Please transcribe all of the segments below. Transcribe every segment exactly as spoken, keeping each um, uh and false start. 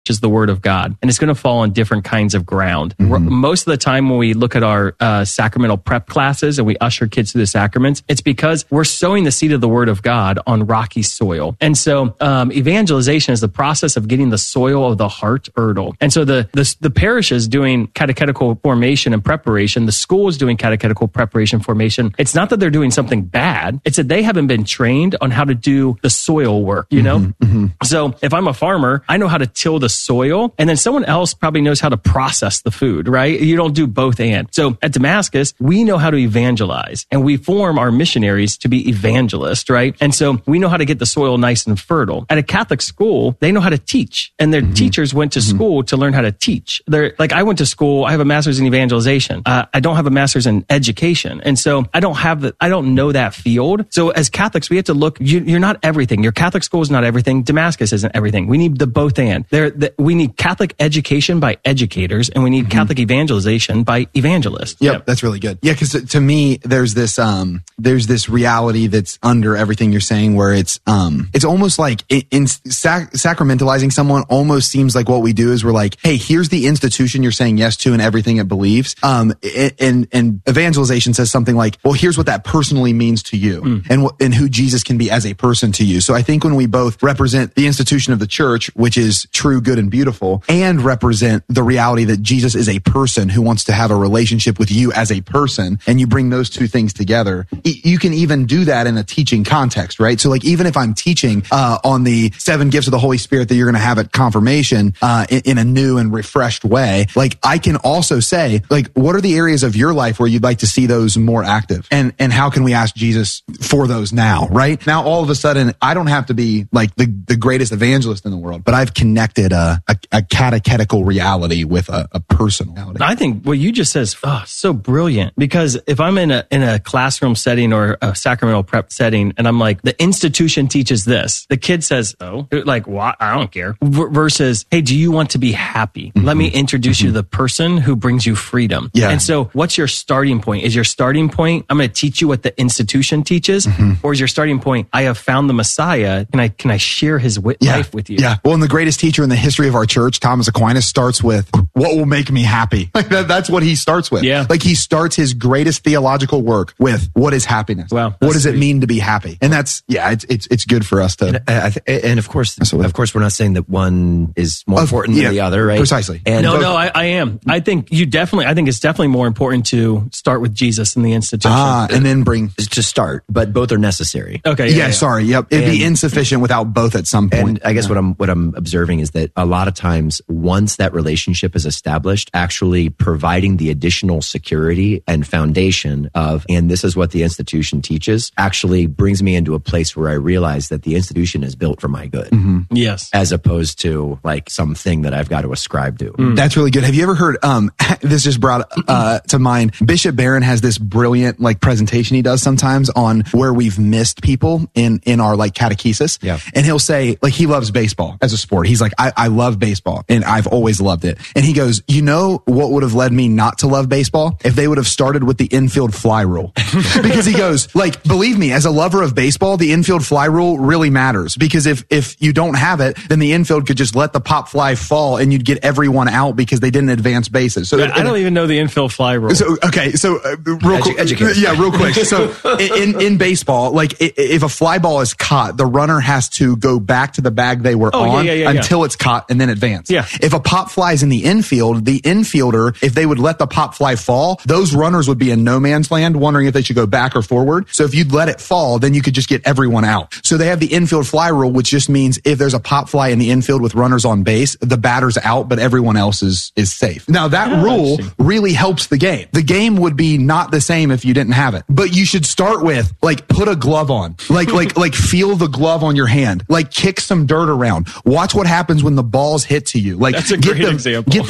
is the word of God, and it's going to fall on different kinds of ground. Mm-hmm. Most of the time when we look at our uh, sacramental prep classes and we usher kids through the sacraments, it's because we're sowing the seed of the word of God on rocky soil. And so um, evangelization is the process of getting the soil of the heart fertile. And so the, the, the parish is doing catechetical formation and preparation. The school is doing catechetical preparation formation. It's not that they're doing something bad. It's that they haven't been trained on how to do the soil work, you know? Mm-hmm, mm-hmm. So if I'm a farmer, I know how to till the soil, and then someone else probably knows how to process the food, right? You don't do both and. So at Damascus, we know how to evangelize, and we form our missionaries to be evangelists, right? And so we know how to get the soil nice and fertile. At a Catholic school, they know how to teach, and their mm-hmm. teachers went to mm-hmm. school to learn how to teach. They're like, I went to school, I have a master's in evangelization. Uh, I don't have a master's in education. And so I don't have the, I don't know that field. So as Catholics, we have to look, you, you're not everything. Your Catholic school is not everything. Damascus isn't everything. We need the both and. There, the, we need Catholic education by educators, and we need mm-hmm. Catholic evangelization by evangelists. Yep, yep. That's really good. Yeah, because to me, there's this um, there's this reality that's under everything you're saying, where it's um, it's almost like in, in sac- sacramentalizing someone almost seems like what we do is we're like, hey, here's the institution you're saying yes to and everything it believes. Um, and and evangelization says something like, well, here's what that personally means to you, mm. and and who Jesus can be as a person to you. So I think when we both represent the institution of the church, which is true, good, and beautiful, and represent the reality that Jesus is a person who wants to have a relationship with you as a person, and you bring those two things together, you can even do that in a teaching context, right? So like, even if I'm teaching uh, on the seven gifts of the Holy Spirit that you're going to have at confirmation uh, in, in a new and refreshed way, like I can also say, like, what are the areas of your life where you'd like to see those more active? And and how can we ask Jesus for those now, right? Now, all of a sudden, I don't have to be like the, the greatest evangelist in the world, but I've connected a, a, a catechetical reality with a, a personal reality. I think what you just said is oh, so brilliant, because if I'm in a in a classroom setting or a sacramental prep setting, and I'm like, the institution teaches this, the kid says, oh, like, what? I don't care. V- versus, hey, do you want to be happy? Mm-hmm. Let me introduce mm-hmm. you to the person who brings you freedom. Yeah. And so what's your starting point? Is your starting point, I'm going to teach you what the institution teaches? Mm-hmm. Or is your starting point, I have found the Messiah. Can I, can I share his wi- yeah. life with you? Yeah. Well, and the greatest teacher in the history of our church, Thomas Aquinas, starts with, what will make me happy? Like that, that's what he starts with. Yeah. Like he starts his greatest theological work with, what is happiness? Wow. What does sweet. it mean to be happy? And that's, yeah, it's, it's, it's good for us to. And, I th- and of course, Absolutely. of course, we're not saying that one is more Of- important yeah, than the other, right? Precisely. And no, both- no, I, I am. I think you definitely, I think it's definitely more important to start with Jesus in the institution. Ah, and then bring. to start, but both are necessary. Okay. Yeah, Yeah. yeah. sorry. Yep. It'd And- be insufficient without both at some point. And I guess what I'm what I'm observing is that a lot of times, once that relationship is established, actually providing the additional security and foundation of, and this is what the institution teaches, actually brings me into a place where I realize that the institution is built for my good, Mm-hmm. Yes. as opposed to like something that I've got to ascribe to. Mm. That's really good. Have you ever heard, um, this just brought uh, to mind, Bishop Barron has this brilliant like presentation he does sometimes on where we've missed people in, in our like catechesis. Yeah. And he'll say, like, he loves baseball as a sport. He's like, I, I love baseball and I've always loved it. And he goes, you know what would have led me not to love baseball? If they would have started with the infield fly rule. Because he goes, like, believe me, as a lover of baseball, the infield fly rule really matters, because if, if you don't have it, then the infield could just let the pop fly fall and you'd get everyone out because they didn't advance bases. So I don't even know the infield fly rule. So, okay. So uh, real Edu- quick. educate. Yeah, real quick. So in, in baseball, like i- if a fly ball is caught, the runner has to go back to the bag they were Oh, yeah, on yeah, yeah, yeah. until it's caught and then advance. Yeah. If a pop flies in the infield, the infielder, if they would let the pop fly fall, those runners would be in no man's land wondering if they should go back or forward. So if you'd let it fall, then you could just get everyone out. So they have the infield fly rule, which just means if there's a pop fly in the infield with runners on base, the batter's out, but everyone else is, is safe. Now that Oh, rule interesting. really helps the game. The game would be not the same if you didn't have it. But you should start with, like, put a glove on. Like, like, like feel the glove on your hand. Like, kick some dirt around. Watch what happens when the balls hit to you. Like, That's a get great the, example. Get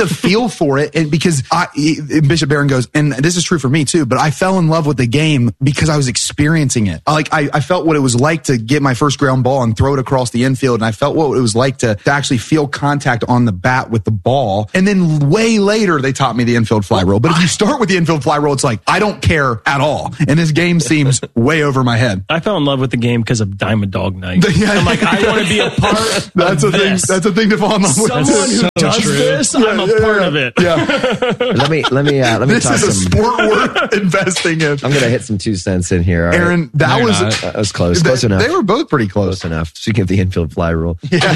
the feel for it. And because I, Bishop Barron goes, and this is true for me too, but I fell in love with the game because I was experiencing it. Like I, I felt what it was like to get my first ground ball and throw it across the infield. And I felt what it was like to, to actually feel contact on the bat with the ball. And then way later, they taught me the infield fly roll. But if you start with the infield fly roll, it's like, I don't care at all. And this game seems way over my head. I fell in love with the game because of Diamond Dog Night. Yeah. I'm like, I want to be a part that's of a this. Thing, that's a thing to fall in love Someone with. Someone who so does true. this, Yeah, I'm a yeah, part yeah. of it. Yeah. let me let me uh, let me This toss is a some. sport worth investing in. I'm gonna hit some two cents in here. All Aaron, right. that No, was, not. That was close. they, Close enough. they were both pretty close. Close enough. Speaking of the infield fly rule.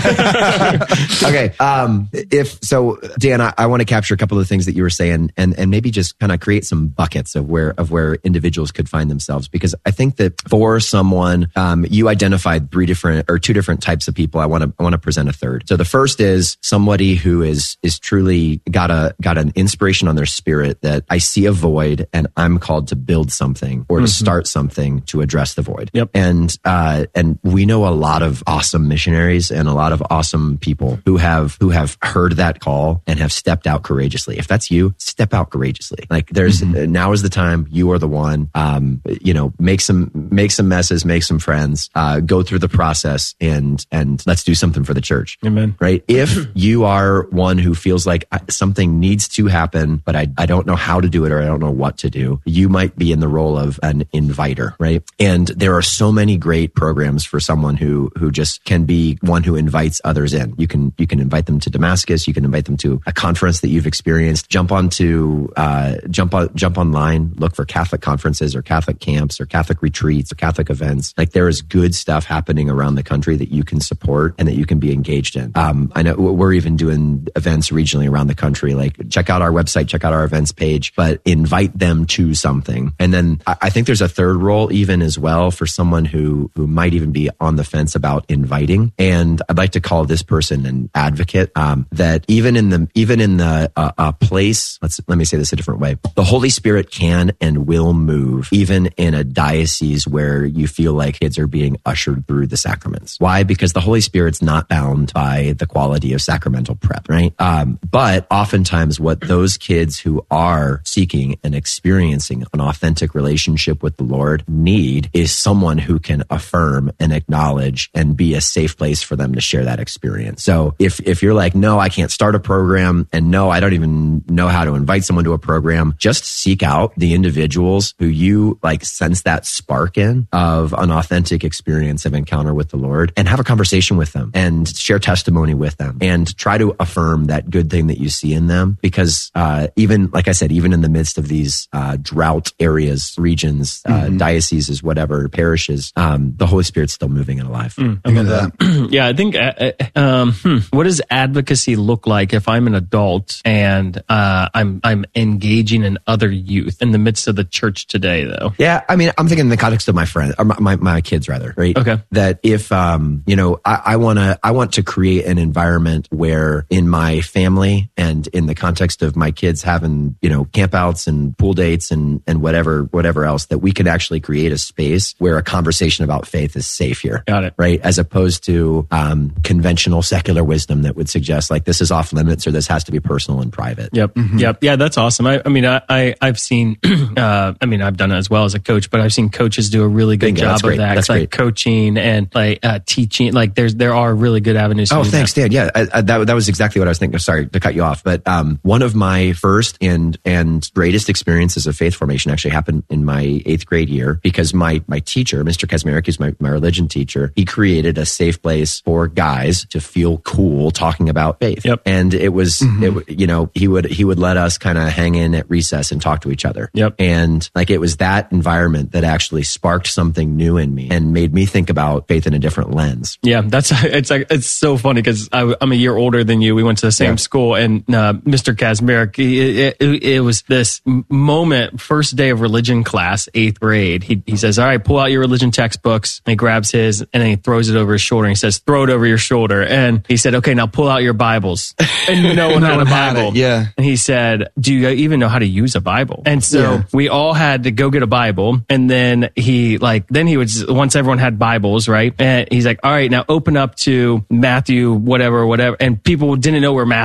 Okay. Um, if so, Dan, I, I want to capture a couple of the things that you were saying, and and maybe just kind of create some buckets of where of where individuals could find themselves, because I think that for someone, um, you identified three different or two different types of people. I want to I want to present a third. So the first is somebody who is is truly got a got an inspiration on their spirit that I see a void and I'm called to build something or to Mm-hmm. start something to address the void. Yep. And uh, and we know a lot of awesome missionaries and a lot of awesome people who have who have heard that call and have stepped out courageously. If that's you, step out courageously. Like there's mm-hmm. now is the time. You are the one. Um, you know, make some make some messes, make some friends, uh, go through the process, and and let's do something for the church. Amen. Right? If you are one who feels like something needs to happen, but I I don't know how to do it or I don't know what to do, you might be in the role of an inviter, right? And there are so many great programs for someone who who just can be one who invites others in. You can you can invite them to Damascus. You can invite them to a conference that you've experienced. Jump onto uh, jump on jump online. Look for Catholic conferences or Catholic camps or Catholic retreats or Catholic events. Like there is good stuff happening around the country that you can support and that you can be engaged in. Um, I know we're even doing events regionally around the country. Like check out our website, check out our events page, but invite them to something. And then I, I think there's a third role even as well for someone who who might even be on the fence about inviting. And I'd like to call this person an advocate. Um, that even in the even in the uh, uh, place, let's let me say this a different way. The Holy Spirit can and will move even in a diocese where you feel like kids are being ushered through the sacraments. Why? Because the Holy Spirit's not bound by the quality of sacramental prep, right? Um, but oftentimes, what those kids who are seeking and experiencing an authentic relationship with the Lord need is someone who can affirm and acknowledge and be a safe place for them to share that experience. So if if you're like, no, I can't start a program, and no, I don't even know how to invite someone to a program, just seek out the individuals who you like sense that spark in of an authentic experience of encounter with the Lord and have a conversation with them and share testimony with them and try to affirm that good thing that you see in them. Because uh, even, like I said, even in the midst of these uh, drought areas, regions, uh, mm-hmm. dioceses, whatever, parishes, um, the Holy Spirit's still moving and alive. Mm, I get that. Yeah, I think, uh, um, hmm, what does advocacy look like if I'm an adult and uh, I'm I'm engaging in other youth in the midst of the church today, though? Yeah, I mean, I'm thinking in the context of my friend, or my, my, my kids rather, right? Okay. That if, um, you know, I, I want to, I want to create an environment where in my family and in the context of my kids having, you know, campouts and pool dates and, and whatever, whatever else, that we could actually create a space where a conversation about faith is safe here. Got it. Right? As opposed to, um, conventional secular wisdom that would suggest like this is off limits or this has to be personal and private. Yep. Mm-hmm. Yep. Yeah, that's awesome. I, I mean, I, I, I've seen, uh, I mean, I've done it as well as a coach, but I've seen coaches do a really good Bingo, job that's of great. that. That's It's like great. coaching and like uh, teaching. Like there's, there are really good avenues. To Oh, do thanks, that. Dan. Yeah, I, I, that that was exactly what I was thinking. Sorry to cut you off, but um, one of my first and and greatest experiences of faith formation actually happened in my eighth grade year because my my teacher, Mister Kazmarek, who's my my religion teacher, he created a safe place for guys to feel cool talking about faith. Yep. And it was, Mm-hmm. it, you know, he would he would let us kind of hang in at recess and talk to each other. Yep. And like it was that environment that actually sparked something new in me and made me think about faith in a different lens. Yeah, that's it's like it's so funny because I'm a year older than you. We went to the same Yeah. school, and uh, Mister Kazmarek, it, it, it was this moment, first day of religion class, eighth grade. He he says, "All right, pull out your religion textbooks." And he grabs his and then he throws it over his shoulder. And he says, "Throw it over your shoulder." And he said, "Okay, now pull out your Bibles." And no one No had a one had Bible. it, yeah. And he said, "Do you even know how to use a Bible?" And so Yeah. we all had to go get a Bible. And then he like then he would once everyone had Bibles, right? And he's like, "All right, now open up to Matthew, whatever, whatever." And people didn't know where Matthew was.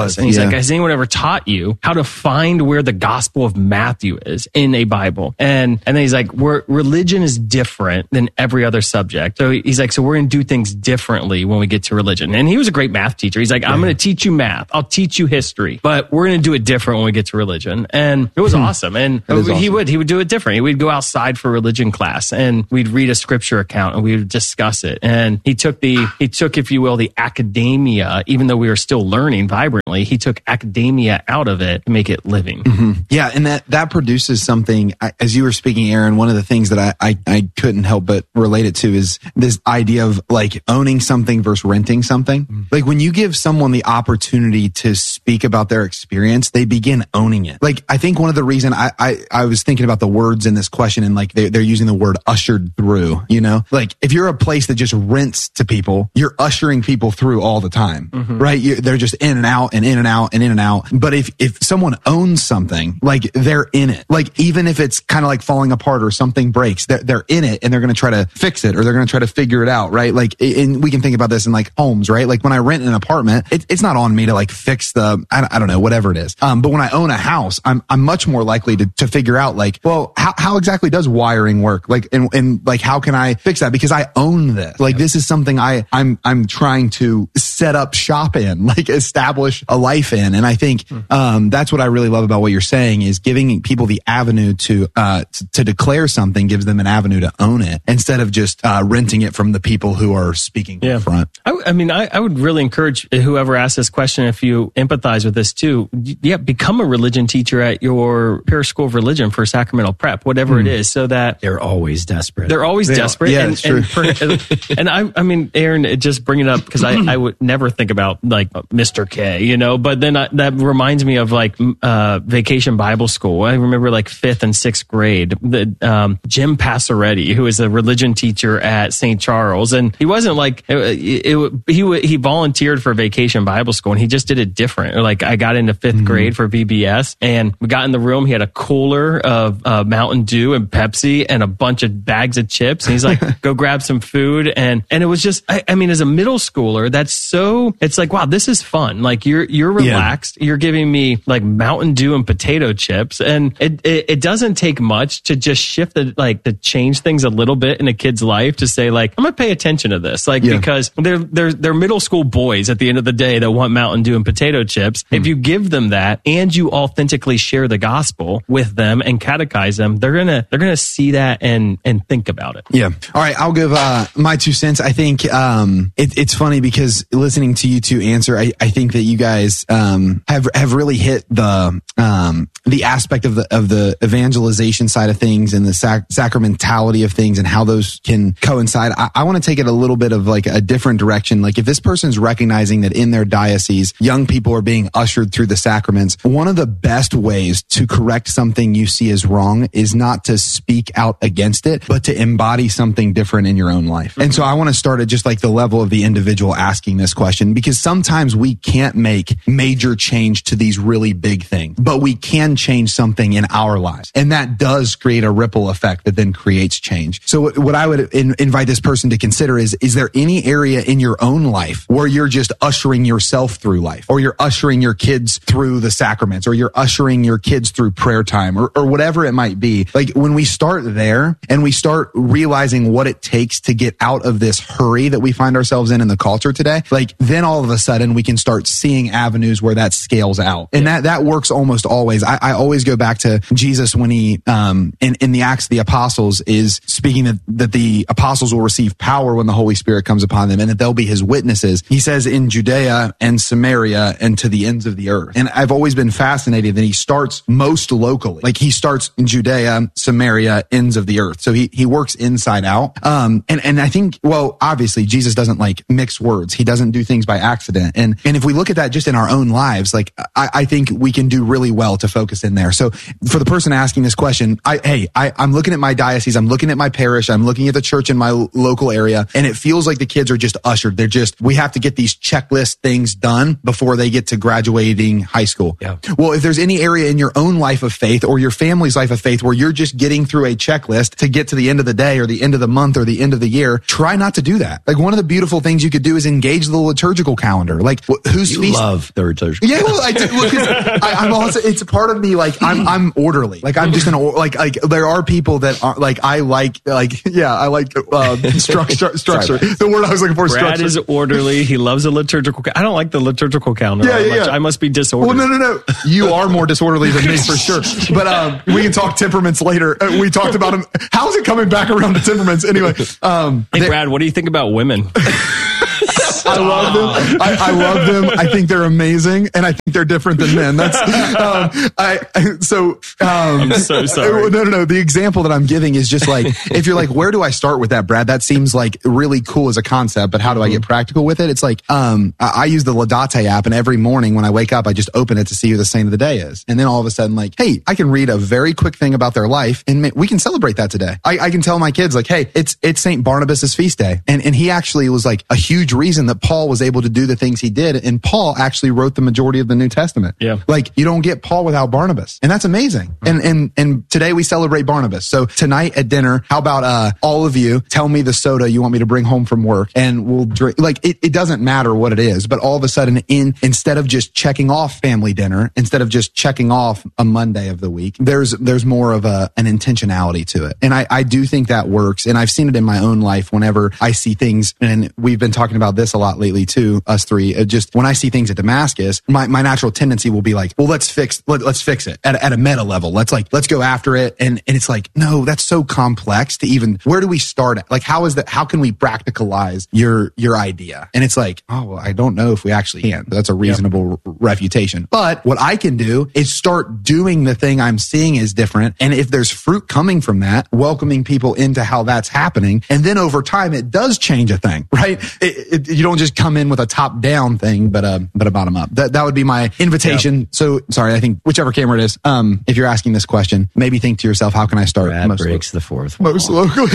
was. And he's Yeah. like, has anyone ever taught you how to find where the Gospel of Matthew is in a Bible? And and then he's like, we're, religion is different than every other subject. So he's like, so we're going to do things differently when we get to religion. And he was a great math teacher. He's like, I'm going to teach you math. I'll teach you history, but we're going to do it different when we get to religion. And it was awesome. And That is he awesome. would, he would do it different. He would go outside for religion class and we'd read a scripture account and we would discuss it. And he took the, he took, if you will, the academia, even though we were still learning vibrantly, he took academia out of it to make it living. Mm-hmm. Yeah. And that, that produces something, I- as you were speaking, Aaron, one of the things that I, I, I couldn't help but relate it to is this idea of like owning something versus renting something. Mm. Like when you give someone the opportunity to speak about their experience, they begin owning it. Like I think one of the reason I, I, I was thinking about the words in this question and like they, they're using the word ushered through, you know, like if you're a place that just rents to people, you're ushering people through all the time, mm-hmm. right? You, they're just in and out and in and out and in and out. But if, if someone owns something, like they're in it, like even if it's kind of like falling apart or something breaks, they're, they're in it and they're going to try to fix it or they're going to try to figure it out, right? Like, and we can think about this in like homes, right? Like when I rent an apartment, it, it's not on me to like fix the, I, I don't know, whatever it is. Um, but when I own a house, I'm, I'm much more likely to, to figure out like, well, how, how exactly does wiring work? Like, and, and like, how can I fix that? Because I own this. Like, this is something I, I'm, I'm trying to set up shop in, like establish a life in. And I think, um, that's what I really love about what you're saying is giving people the avenue to, uh, to, to declare something gives them an avenue to own it instead of just, uh, renting it from the people who are speaking yeah. in front. I, I mean, I, I would really encourage whoever asks this question, if you empathize with this too, yeah, become a religion teacher at your parish school of religion for Sacramental Prep, whatever mm. it is, so that they're always desperate. They're always they desperate. Yeah, and, it's true. And, per, and I, I mean, Aaron, just bring it up because I, I would never think about like Mister K, you know, but then I, that reminds me of like uh, Vacation Bible School. I remember like fifth and sixth grade, the, um, Jim Passaretti, who is a religion teacher at Saint Charles. And he wasn't like, it, it, he he volunteered for Vacation Bible School and he just did it different. Like I got into fifth mm-hmm. grade for V B S and we got in the room. He had a cooler of uh, Mountain Dew and Pepsi and a bunch of bags of chips. And he's like, go grab some food. And, and it was just, I, I mean, as a middle schooler, that's so, it's like, wow, this is fun. Like you're, you're relaxed. Yeah. You're giving me like Mountain Dew and potato chips. And it, it, it doesn't take much to just shift the, like to change things a little bit in a kid's life to say like, I'm going to pay attention to this. Like, yeah. because they're, they're, they're middle school boys at the end of the day that want Mountain Dew and potato chips. Hmm. If you give them that and you authentically share the gospel with them and catechize them, they're going to, they're going to see that and, and think about it. Yeah. All right. I'll give, uh, my two cents. I think, um, it, it's funny because listening to you two answer, I, I think that you guys, um, have, have really hit the, um, the aspect of the, of the evangelization side of things and the sac- sacramentality of things and how those can coincide. I, I want to take it a little bit of like a different direction. Like if this person's recognizing that in their diocese, young people are being ushered through the sacraments, one of the best ways to correct something you see as wrong is not to speak out against it, but to embody something different in your own life. And so I want to start at just like the level of the individual asking this question, because sometimes we can't make major change to these really big things, but we can change something in our lives. And that does create a ripple effect that then creates change. So what I would in, invite this person to consider is, is there any area in your own life where you're just ushering yourself through life, or you're ushering your kids through the sacraments, or you're ushering your kids through prayer time, or, or whatever it might be? Like when we start there and we start realizing what it takes to get out of this hurry that we find ourselves in in the culture today, like then all of a sudden we can start seeing avenues where that scales out. And that, that works almost always. I, I always go back to Jesus when he, um, in, in the Acts of the Apostles is speaking that, that the apostles will receive power when the Holy Spirit comes upon them and that they'll be his witnesses. He says in Judea and Samaria and to the ends of the earth. And I've always been fascinated that he starts most locally. Like he starts in Judea, Samaria, ends of the earth. So he, he works inside out. Um, and, and I think, well, obviously Jesus doesn't like mix words. He doesn't do things by accident. And, and if we look at that just in our own lives, like I, I think we can do really well to focus in there. So for the person asking this question, I, hey, I, I'm looking at my diocese. I'm looking at my parish. I'm looking at the church in my l- local area. And it feels like the kids are just ushered. They're just, we have to get these checklist things done before they get to graduating high school. Yeah. Well, if there's any area in your own life of faith or your family's life of faith where you're just getting through a checklist to get to the end of the day or the end of the month or the end of the year, try not to do that. Like one of the beautiful things you could do is engage the liturgical calendar. Like wh- whose You feast? love love third liturgical. Yeah, well, I do. Look, I, I'm also, it's a part of me, like, I'm, I'm orderly. Like, I'm just an, or, like, like, there are people that are, like, I like, like, yeah, I like, uh, structure, structure. Sorry, the word I was looking for, Brad structure. is orderly. He loves a liturgical, I don't like the liturgical calendar. Yeah, yeah, much. yeah. I must be disorderly. Well, no, no, no. You are more disorderly than me for sure. But, um, we can talk temperaments later. Uh, we talked about him. How's it coming back around to temperaments? Anyway, um, hey, Brad, what do you think about women? I love them. I, I love them. I think they're amazing, and I think they're different than men. That's um, I, I. So um, I'm so sorry. No, no, no. The example that I'm giving is just like, if you're like, where do I start with that, Brad? That seems like really cool as a concept, but how do I get practical with it? It's like um, I, I use the Laudate app, and every morning when I wake up, I just open it to see who the saint of the day is, and then all of a sudden, like, hey, I can read a very quick thing about their life, and we can celebrate that today. I, I can tell my kids, like, hey, it's it's Saint Barnabas's feast day, and and he actually was like a huge reason that Paul was able to do the things he did. And Paul actually wrote the majority of the New Testament. Yeah. Like, you don't get Paul without Barnabas. And that's amazing. Mm-hmm. And, and, and today we celebrate Barnabas. So tonight at dinner, how about, uh, all of you tell me the soda you want me to bring home from work, and we'll drink. Like, it, it doesn't matter what it is, but all of a sudden in, instead of just checking off family dinner, instead of just checking off a Monday of the week, there's, there's more of a, an intentionality to it. And I, I do think that works. And I've seen it in my own life whenever I see things, and we've been talking about this a lot lately too, us three. It just when I see things at Damascus, my, my natural tendency will be like, well, let's fix, let, let's fix it at, at a meta level. Let's like, let's go after it. And, and it's like, no, that's so complex to even, where do we start at? Like, how is that, how can we practicalize your, your idea? And it's like, oh, well, I don't know if we actually can. That's a reasonable yep. refutation. But what I can do is start doing the thing I'm seeing is different. And if there's fruit coming from that, welcoming people into how that's happening. And then over time, it does change a thing, right? It, it, you don't just come in with a top down thing, but a, but a bottom up. That, that would be my invitation. Yep. So sorry, I think whichever camera it is, um, if you're asking this question, maybe think to yourself, how can I start? Brad most breaks lo- the fourth wall. Most locally.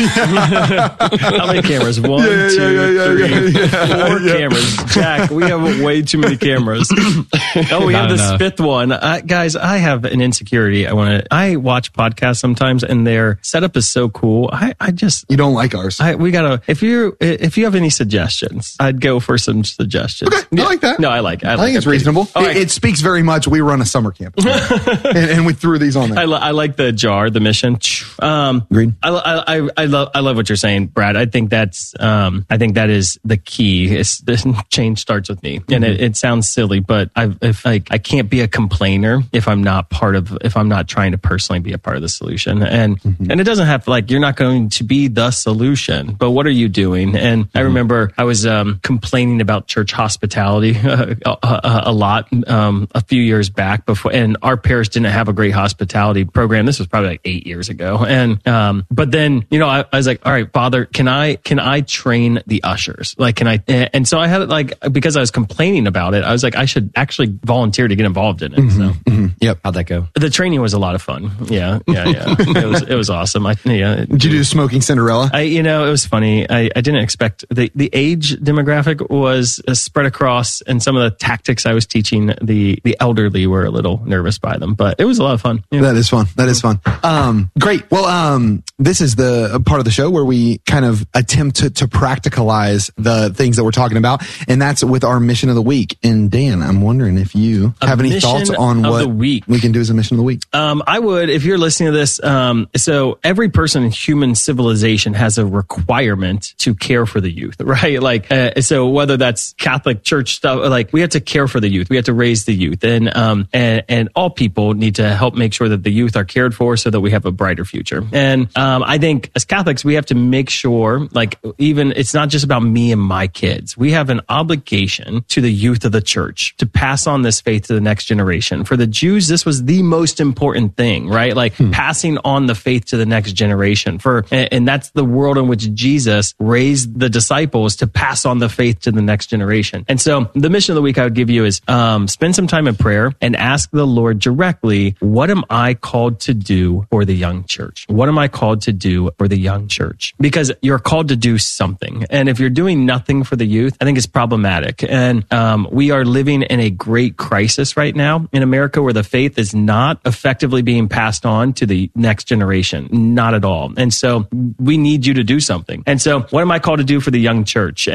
How many cameras? One, yeah, yeah, two, yeah, yeah, three, yeah, yeah, four yeah. cameras. Jack, we have way too many cameras. Oh, we have this fifth one. I, guys, I have an insecurity. I want to, I watch podcasts sometimes and their setup is so cool. I, I just, you don't like ours. I, we gotta, if you if you have any suggestions, I'd go for some suggestions. Okay, yeah. I like that. No, I like. I, I like think it's it. reasonable. Oh, it, I, it speaks very much. We run a summer camp, and, and we threw these on there. I, lo- I like the jar, the mission. Um, Agreed. I, I, I love I love what you're saying, Brad. I think that's um, I think that is the key. It's, the change starts with me, and mm-hmm. it, it sounds silly, but I if like I can't be a complainer if I'm not part of if I'm not trying to personally be a part of the solution, and mm-hmm. and it doesn't have to like you're not going to be the solution, but what are you doing? And mm-hmm. I remember I was um, complaining about church hospitality uh, a, a lot um, a few years back before, and our parish didn't have a great hospitality program. This was probably like eight years ago, and um, but then you know I, I was like, all right, Father, can I can I train the ushers? Like, can I? And so I had it like because I was complaining about it, I was like, I should actually volunteer to get involved in it. Mm-hmm. So mm-hmm. Yep, how'd that go? The training was a lot of fun. Yeah, yeah, yeah. it was it was awesome. I yeah. Did you do Smoking Cinderella? I you know it was funny. I, I didn't expect the the age demographic was uh, spread across, and some of the tactics I was teaching the the elderly were a little nervous by them, but it was a lot of fun. Yeah. That is fun. That is fun. Um, great. Well, um, this is the part of the show where we kind of attempt to, to practicalize the things that we're talking about, and that's with our mission of the week. And Dan, I'm wondering if you a have any thoughts on what the week. we can do as a mission of the week. Um, I would, if you're listening to this. Um, so every person in human civilization has a requirement to care for the youth, right? Like, uh, so whether that's Catholic Church stuff, like we have to care for the youth, we have to raise the youth, and um, and and all people need to help make sure that the youth are cared for, so that we have a brighter future. And um, I think as Catholics, we have to make sure, like, even it's not just about me and my kids. We have an obligation to the youth of the church to pass on this faith to the next generation. For the Jews, this was the most important thing, right? Like hmm. passing on the faith to the next generation. For and, and that's the world in which Jesus raised the disciples to pass on the faith to the next generation. And so the mission of the week I would give you is um, spend some time in prayer and ask the Lord directly, what am I called to do for the young church? What am I called to do for the young church? Because you're called to do something. And if you're doing nothing for the youth, I think it's problematic. And um, we are living in a great crisis right now in America where the faith is not effectively being passed on to the next generation. Not at all. And so we need you to do something. And so what am I called to do for the young church? And um,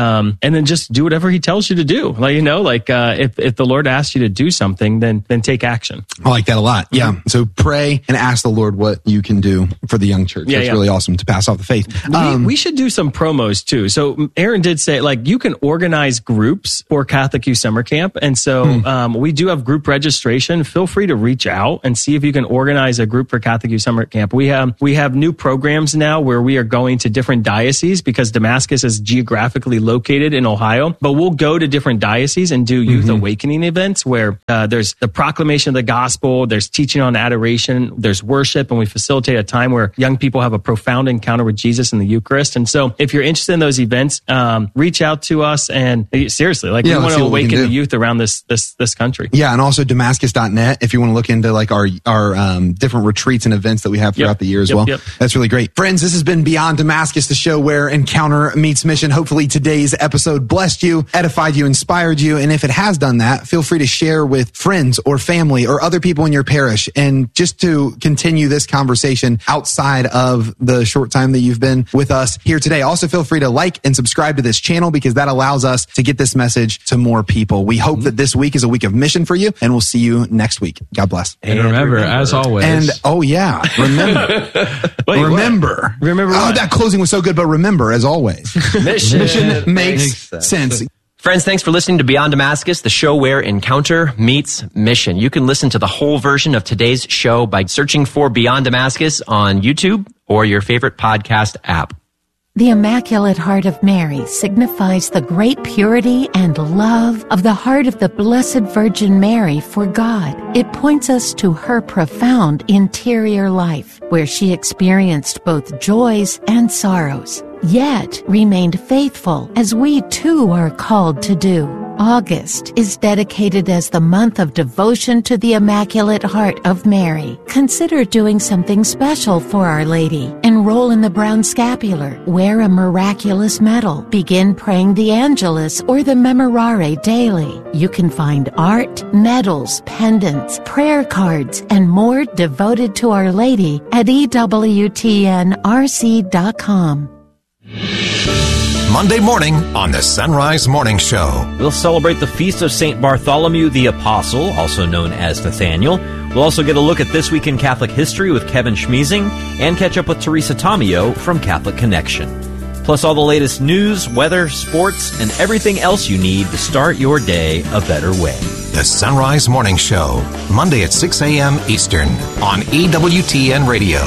Um, and then just do whatever he tells you to do. Like, you know, like, uh, if, if the Lord asks you to do something, then, then take action. I like that a lot. Yeah. Mm-hmm. So pray and ask the Lord what you can do for the young church. Yeah, That's yeah. really awesome to pass off the faith. Um, we, we should do some promos too. So Aaron did say, like, you can organize groups for Catholic Youth Summer Camp. And so, hmm. um, we do have group registration. Feel free to reach out and see if you can organize a group for Catholic Youth Summer Camp. We have, we have new programs now where we are going to different dioceses because Damascus is geographically located in Ohio, but we'll go to different dioceses and do youth mm-hmm. awakening events where, uh, there's the proclamation of the gospel, there's teaching on adoration, there's worship, and we facilitate a time where young people have a profound encounter with Jesus in the Eucharist. And so if you're interested in those events, um, reach out to us and seriously, like yeah, we want to awaken the youth around this, this, this country. Yeah. And also Damascus dot net if you want to look into like our, our, um, different retreats and events that we have throughout yep. the year as yep, well. Yep. That's really great. Friends, this has been Beyond Damascus, the show where encounter meets mission. Hopefully today's episode blessed you, edified you, inspired you. And if it has done that, feel free to share with friends or family or other people in your parish, and just to continue this conversation outside of the short time that you've been with us here today. Also, feel free to like and subscribe to this channel because that allows us to get this message to more people. We hope that this week is a week of mission for you, and we'll see you next week. God bless. And remember, remember as always. And oh yeah, remember. Wait, remember. What? Remember Oh, what? That closing was so good, but remember, as always. Mission, mission makes, makes sense. sense. Friends, thanks for listening to Beyond Damascus, the show where encounter meets mission. You can listen to the whole version of today's show by searching for Beyond Damascus on YouTube or your favorite podcast app. The Immaculate Heart of Mary signifies the great purity and love of the heart of the Blessed Virgin Mary for God. It points us to her profound interior life, where she experienced both joys and sorrows, yet remained faithful, as we too are called to do. August is dedicated as the month of devotion to the Immaculate Heart of Mary. Consider doing something special for Our Lady. Enroll in the Brown Scapular, wear a miraculous medal, begin praying the Angelus or the Memorare daily. You can find art, medals, pendants, prayer cards, and more devoted to Our Lady at E W T N R C dot com. Monday morning on the Sunrise Morning Show. We'll celebrate the feast of Saint Bartholomew the Apostle, also known as Nathaniel. We'll also get a look at This Week in Catholic History with Kevin Schmeezing and catch up with Teresa Tomeo from Catholic Connection. Plus all the latest news, weather, sports, and everything else you need to start your day a better way. The Sunrise Morning Show, Monday at six a.m. Eastern on E W T N Radio.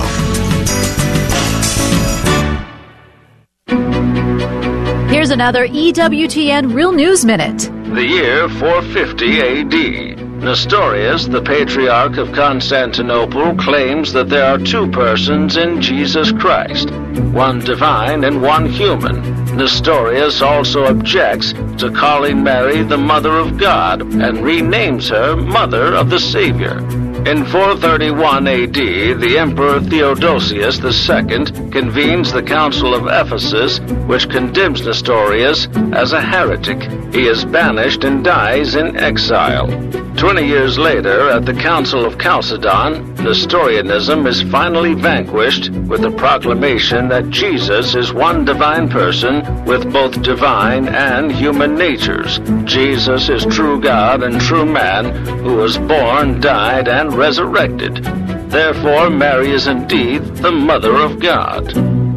Here's another E W T N Real News Minute. The year four fifty A D. Nestorius, the Patriarch of Constantinople, claims that there are two persons in Jesus Christ, one divine and one human. Nestorius also objects to calling Mary the Mother of God and renames her Mother of the Savior. In four thirty-one A D, the Emperor Theodosius the Second convenes the Council of Ephesus, which condemns Nestorius as a heretic. He is banished and dies in exile. Twenty years later, at the Council of Chalcedon, Nestorianism is finally vanquished with the proclamation that Jesus is one divine person with both divine and human natures. Jesus is true God and true man who was born, died, and resurrected. Therefore, Mary is indeed the Mother of God.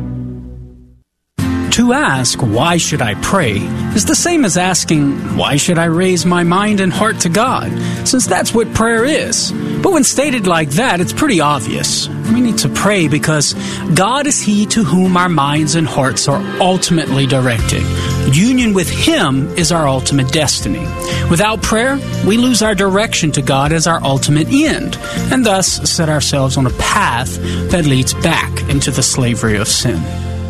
To ask, why should I pray, is the same as asking, why should I raise my mind and heart to God, since that's what prayer is. But when stated like that, it's pretty obvious. We need to pray because God is He to whom our minds and hearts are ultimately directed. Union with Him is our ultimate destiny. Without prayer, we lose our direction to God as our ultimate end, and thus set ourselves on a path that leads back into the slavery of sin.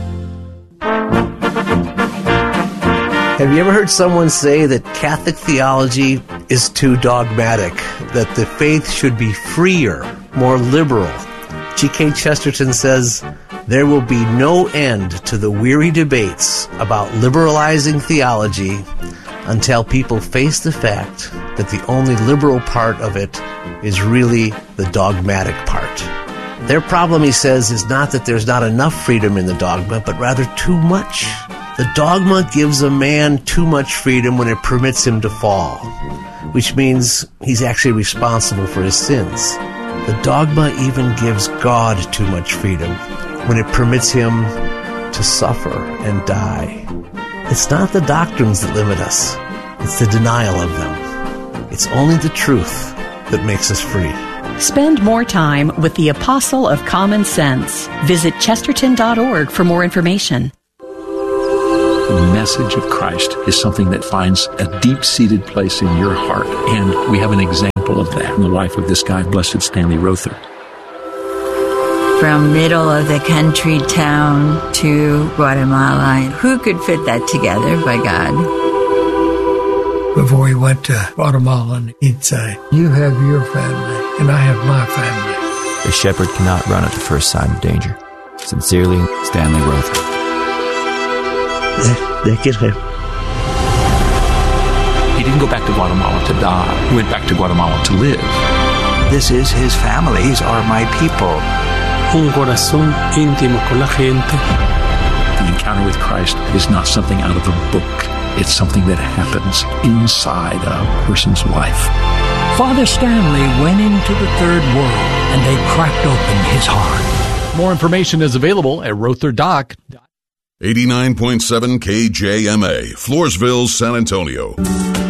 Have you ever heard someone say that Catholic theology is too dogmatic, that the faith should be freer, more liberal? G K Chesterton says, there will be no end to the weary debates about liberalizing theology until people face the fact that the only liberal part of it is really the dogmatic part. Their problem, he says, is not that there's not enough freedom in the dogma, but rather too much. The dogma gives a man too much freedom when it permits him to fall, which means he's actually responsible for his sins. The dogma even gives God too much freedom when it permits him to suffer and die. It's not the doctrines that limit us. It's the denial of them. It's only the truth that makes us free. Spend more time with the Apostle of Common Sense. Visit Chesterton dot org for more information. The message of Christ is something that finds a deep-seated place in your heart, and we have an example of that in the life of this guy, Blessed Stanley Rother. From middle of the country town to Guatemala, who could fit that together but God? Before he went to Guatemala, he'd say, you have your family, and I have my family. A shepherd cannot run at the first sign of danger. Sincerely, Stanley Rother. He didn't go back to Guatemala to die. He went back to Guatemala to live. This is his family. These are my people. Un corazón íntimo con la gente. The encounter with Christ is not something out of a book. It's something that happens inside a person's life. Father Stanley went into the third world, and they cracked open his heart. More information is available at Rother Doc. eighty-nine point seven K J M A, Floresville, San Antonio.